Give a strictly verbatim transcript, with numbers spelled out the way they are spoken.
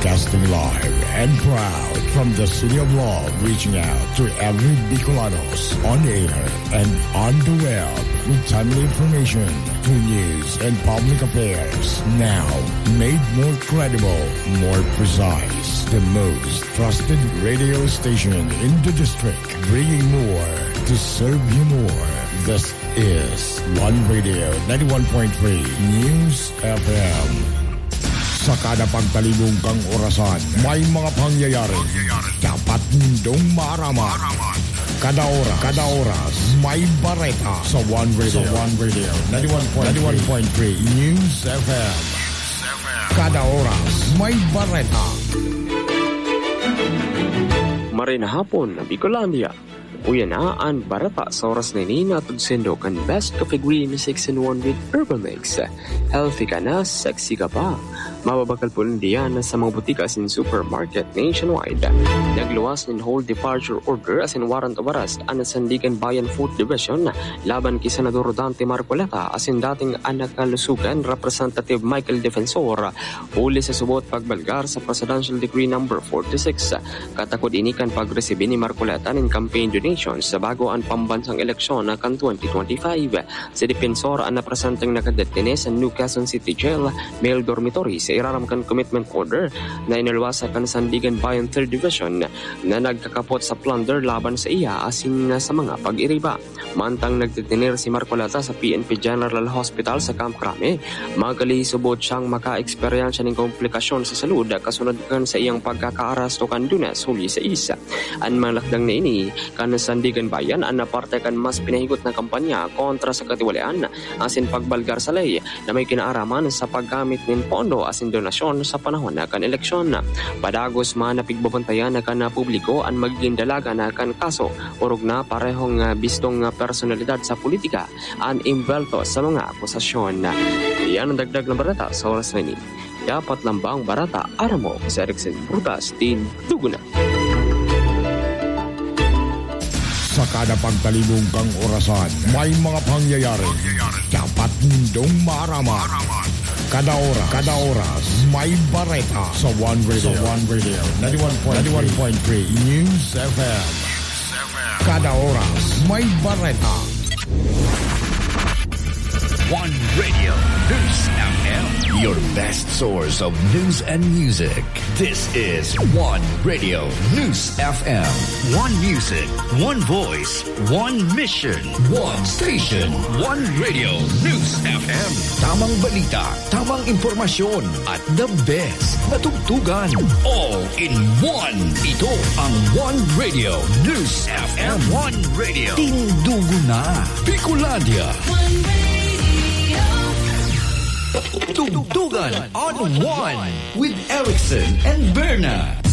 Broadcasting live and proud from the City of Love, reaching out to every Bicolanos on air and on the web with timely information, true news, and public affairs. Now, made more credible, more precise. The most trusted radio station in the district, bringing more to serve you more. This is One Radio ninety-one point three News F M. Sa kada pagtalibong kang orasan, may mga pangyayari dapat nindong maaraman. Kada oras, kada oras, may bareta sa One Radio, sa One Radio ninety-one point three News F M. Kada oras, may bareta. Marina hapon na Bicolandia. Uyan na ang barata sa oras na ini natod sendo kan best of agree six in one with Herbal Mix. Healthy ka na, sexy ka pa. Mababakal po diyan sa mga butikas in supermarket nationwide. Nagluwas ng whole departure order as in warrant of arrest ang Sandigan Bayan Food Division laban kay Senador Dante Marcoleta as in dating anak kalusugan Representative Michael Defensor huli sa subot pagbalgar sa Presidential Decree number forty-six. Katakod inikan pagresibi ni Marcoleta ng campaign donations sa bago ang pambansang eleksyon na kan twenty twenty-five. Si Defensor ang napresenteng nakadetine sa New Quezon City Jail, male dormitory sa iraramkan commitment order na inalwasa kan Sandigan Bayan third Division na nagkakapot sa plunder laban sa iya asin sa mga pag-iriba. Mantang nagtitinir si Marcoleta sa P N P General Hospital sa Camp Crame, magalisubot siyang maka-eksperyensya ng komplikasyon sa salud kasunod kan sa iyang pagkakaarasto kan Dunas huli sa isa. Ang malakdang na ini kan Sandigan Bayan ang naparte kan mas pinahigot na kampanya kontra sa katiwalian asin pagbalgar sa lay na may kinaaraman sa paggamit ng pondo asin donasyon sa panahon na kan eleksyon. Padagos man napigbabantayan na kan publiko ang magiging dalaga na kan kaso urog na parehong bistong personalidad sa politika ang imbelto sa mga akusasyon. Yan ang dagdag ng barata sa oras na ini. Dapat lambang barata aramo sa Erickson Brutas din Duguna. Sa kada pagtalibong kang orasan, may mga pangyayari dapat nindong maaraman. Kada oras, kada oras, may bareta sa One Radio, sa One Radio ninety-one point three News F M. Kada oras, may bareta. One Radio News F M, your best source of news and music. This is One Radio News F M. One music, one voice, one mission, one station. One Radio News F M. Tamang balita, tamang impormasyon, at the best na tugtugan. All in one. Ito ang One Radio News F M. One Radio. Tindugo na. Bicolandia. One Radio. Tugtugan on One with Erickson and Berna.